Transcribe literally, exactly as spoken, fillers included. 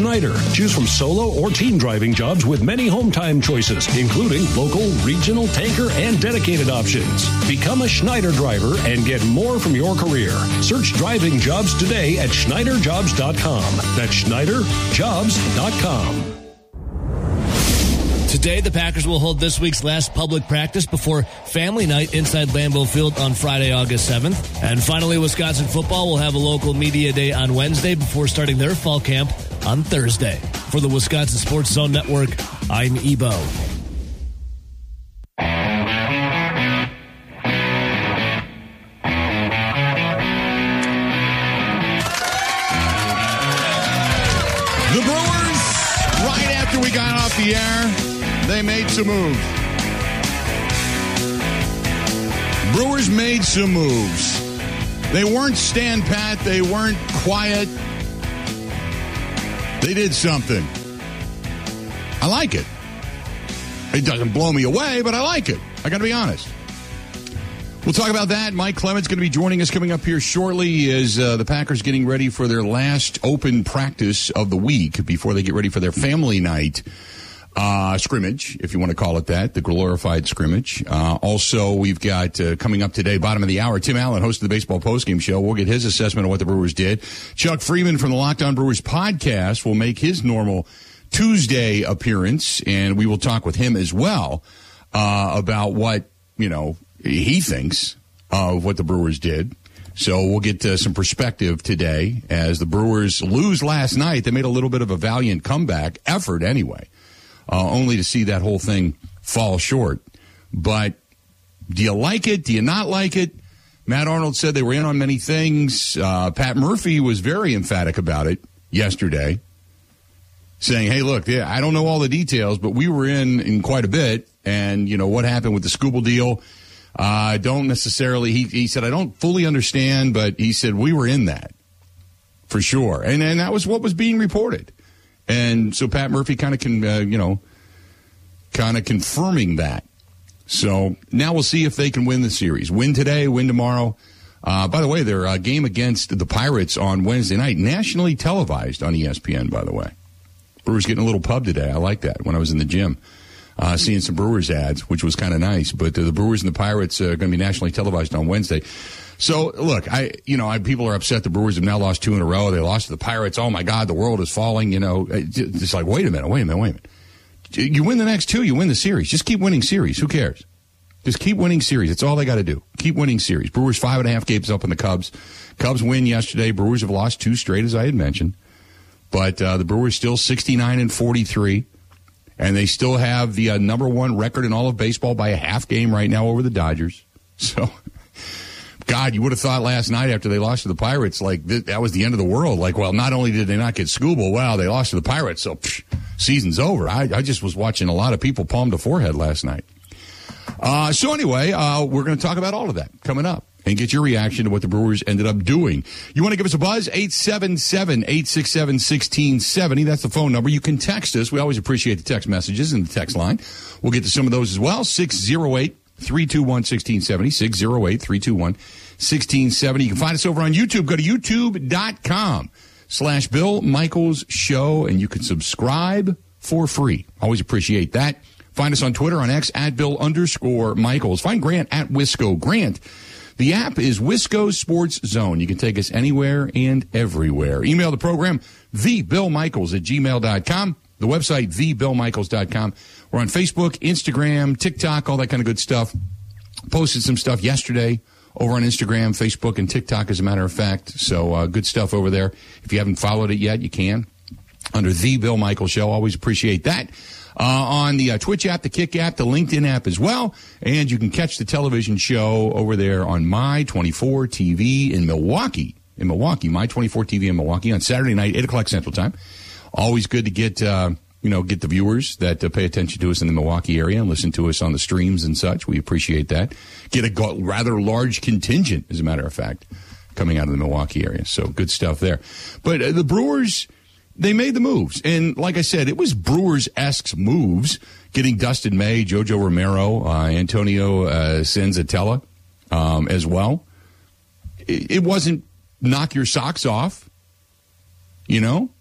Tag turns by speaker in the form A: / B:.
A: Schneider. Choose from solo or team driving jobs with many home time choices, including local, regional, tanker, and dedicated options. Become a Schneider driver and get more from your career. Search driving jobs today at Schneider Jobs dot com. That's Schneider Jobs dot com.
B: Today, the Packers will hold this week's last public practice before family night inside Lambeau Field on Friday, August seventh. And finally, Wisconsin football will have a local media day on Wednesday before starting their fall camp on Thursday. For the Wisconsin Sports Zone Network, I'm Ebo.
C: The Brewers, right after we got off the air, they made some moves. Brewers made some moves. They weren't stand pat. They weren't quiet. They did something. I like it. It doesn't blow me away, but I like it. I got to be honest. We'll talk about that. Mike Clemens going to be joining us coming up here shortly as uh, the Packers getting ready for their last open practice of the week before they get ready for their family night uh, scrimmage, if you want to call it that, the glorified scrimmage. Uh, also, we've got uh, coming up today, bottom of the hour, Tim Allen, host of the Baseball Postgame Show. We'll get his assessment of what the Brewers did. Chuck Freeman from the Locked On Brewers podcast will make his normal Tuesday appearance, and we will talk with him as well uh, about what, you know, he thinks of what the Brewers did. So we'll get uh, some perspective today as the Brewers lose last night. They made a little bit of a valiant comeback effort anyway, uh, only to see that whole thing fall short. But do you like it? Do you not like it? Matt Arnold said they were in on many things. Uh, Pat Murphy was very emphatic about it yesterday, saying, hey, look, yeah, I don't know all the details, but we were in, in quite a bit. And, you know, what happened with the Skubal deal, I uh, don't necessarily, he, he said, I don't fully understand, but he said we were in that for sure. And and that was what was being reported. And so Pat Murphy kind of can, uh, you know, kind of confirming that. So now we'll see if they can win the series. Win today, win tomorrow. Uh, by the way, their uh, game against the Pirates on Wednesday night, nationally televised on E S P N, by the way. Brewers getting a little pub today. I like that when I was in the gym. Uh, seeing some Brewers ads, which was kind of nice. But uh, the Brewers and the Pirates are going to be nationally televised on Wednesday. So, look, I, you know, I, people are upset the Brewers have now lost two in a row. They lost to the Pirates. Oh, my God, the world is falling. You know, it's like, wait a minute, wait a minute, wait a minute. You win the next two, you win the series. Just keep winning series. Who cares? Just keep winning series. That's all they got to do. Keep winning series. Brewers five and a half games up on the Cubs. Cubs win yesterday. Brewers have lost two straight, as I had mentioned. But uh, the Brewers still sixty-nine and forty-three. And they still have the uh, number one record in all of baseball by a half game right now over the Dodgers. So, God, you would have thought last night after they lost to the Pirates, like, th- that was the end of the world. Like, well, not only did they not get Skubal, wow, they lost to the Pirates, so psh, season's over. I, I just was watching a lot of people palm the forehead last night. Uh, so anyway, uh, we're going to talk about all of that coming up and get your reaction to what the Brewers ended up doing. You want to give us a buzz? eight seven seven, eight six seven, one six seven zero. That's the phone number. You can text us. We always appreciate the text messages in the text line. We'll get to some of those as well. six oh eight, three two one, one six seven zero. six oh eight, three two one, one six seven zero. You can find us over on YouTube. Go to youtube.com slash Bill Michaels Show, and you can subscribe for free. Always appreciate that. Find us on Twitter, on X, at Bill underscore Michaels. Find Grant at Wisco Grant. The app is Wisco Sports Zone. You can take us anywhere and everywhere. Email the program, thebillmichaels at gmail dot com. The website, the bill michaels dot com. We're on Facebook, Instagram, TikTok, all that kind of good stuff. Posted some stuff yesterday over on Instagram, Facebook, and TikTok, as a matter of fact. So uh, good stuff over there. If you haven't followed it yet, you can. Under The Bill Michaels Show. Always appreciate that. Uh, on the uh, Twitch app, the Kick app, the LinkedIn app as well. And you can catch the television show over there on My twenty-four T V in Milwaukee. In Milwaukee, My twenty-four T V in Milwaukee on Saturday night, eight o'clock Central Time. Always good to get, uh, you know, get the viewers that uh, pay attention to us in the Milwaukee area and listen to us on the streams and such. We appreciate that. Get a go- rather large contingent, as a matter of fact, coming out of the Milwaukee area. So good stuff there. But uh, the Brewers, they made the moves. And like I said, it was Brewers-esque moves, getting Dustin May, Jojo Romero, uh, Antonio uh, Senzatella um, as well. It, it wasn't knock your socks off, you know?